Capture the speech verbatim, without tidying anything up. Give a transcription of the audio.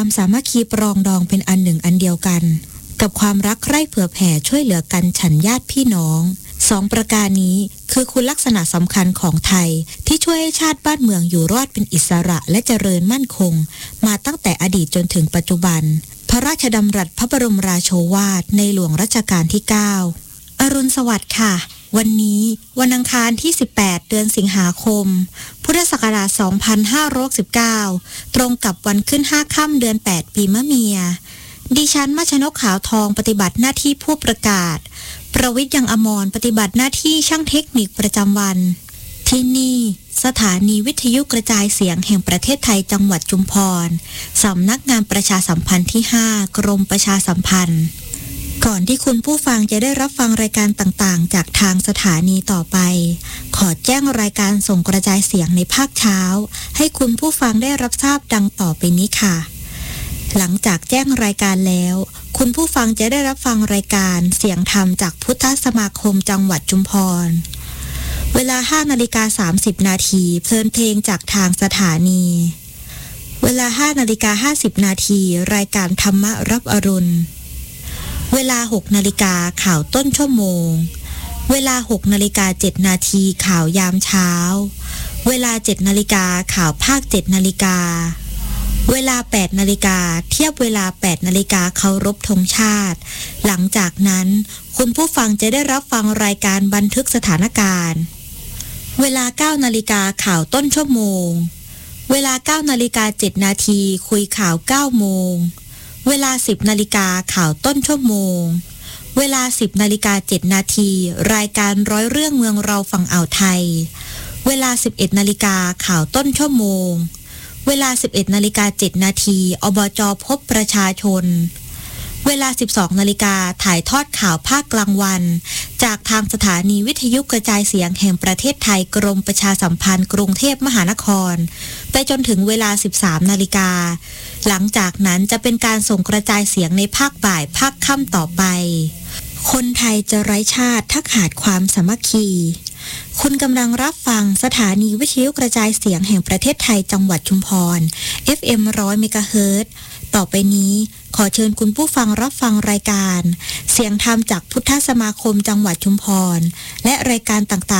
ความสามัคคีปรองดองเป็นอันหนึ่งอันเดียวกันกับความรักใคร่เผื่อแผ่ช่วยเหลือกันฉันญาติพี่น้องสองประการนี้คือคุณลักษณะสำคัญของไทยที่ช่วยให้ชาติบ้านเมืองอยู่รอดเป็นอิสระและเจริญมั่นคงมาตั้งแต่อดีตจนถึงปัจจุบันพระราชดำรัสพระบรมราโชวาทในหลวงรัชกาลที่เก้าอรุณสวัสดิ์ค่ะวันนี้วันอังคารที่สิบแปดเดือนสิงหาคมพุทธศักราชสองพันห้าร้อยสิบเก้าตรงกับวันขึ้นห้าค่ำเดือนแปดปีมะเมียดิฉันมัชนกขาวทองปฏิบัติหน้าที่ผู้ประกาศประวิทย์ยังอมรปฏิบัติหน้าที่ช่างเทคนิคประจำวันที่นี่สถานีวิทยุกระจายเสียงแห่งประเทศไทยจังหวัดชุมพรสำนักงานประชาสัมพันธ์ที่ห้ากรมประชาสัมพันธ์ก่อนที่คุณผู้ฟังจะได้รับฟังรายการต่างๆจากทางสถานีต่อไปขอแจ้งรายการส่งกระจายเสียงในภาคเช้าให้คุณผู้ฟังได้รับทราบดังต่อไปนี้ค่ะหลังจากแจ้งรายการแล้วคุณผู้ฟังจะได้รับฟังรายการเสียงธรรมจากพุทธสมาคมจังหวัดชุมพรเวลา ห้านาฬิกาสามสิบนาทีเพลินเพลงจากทางสถานีเวลา ห้านาฬิกาห้าสิบนาทีรายการธรรมะรับอรุณเวลา หกนาฬิกาข่าวต้นชั่วโมงเวลา หกนาฬิกาเจ็ดนาทีข่าวยามเช้าเวลา เจ็ดนาฬิกาข่าวภาค เจ็ดนาฬิกาเวลา แปดนาฬิกาเทียบเวลา แปดนาฬิกาเคารพธงชาติหลังจากนั้นคุณผู้ฟังจะได้รับฟังรายการบันทึกสถานการณ์เวลา เก้านาฬิกาข่าวต้นชั่วโมงเวลา เก้านาฬิกาเจ็ดนาทีคุยข่าว เก้าโมงเวลา สิบนาฬิกาข่าวต้นชั่วโมงเวลา สิบนาฬิกาเจ็ดนาทีรายการร้อยเรื่องเมืองเราฝั่งอ่าวไทยเวลา สิบเอ็ดนาฬิกาข่าวต้นชั่วโมงเวลา สิบเอ็ดนาฬิกาเจ็ดนาทีอบจ.พบประชาชนเวลา สิบสองนาฬิกาถ่ายทอดข่าวภาคกลางวันจากทางสถานีวิทยุกระจายเสียงแห่งประเทศไทยกรมประชาสัมพันธ์กรุงเทพมหานครไปจนถึงเวลา สิบสามนาฬิกาหลังจากนั้นจะเป็นการส่งกระจายเสียงในภาคบ่ายภาคค่ำต่อไปคนไทยจะไร้ชาติถ้าขาดความสามัคคีคุณกำลังรับฟังสถานีวิทยุกระจายเสียงแห่งประเทศไทยจังหวัดชุมพร เอฟ เอ็ม หนึ่งร้อย เมกะเฮิรตซ์ต่อไปนี้ขอเชิญคุณผู้ฟังรับฟังรายการเสียงธรรมจากพุทธสมาคมจังหวัดชุมพรและรายการต่างๆ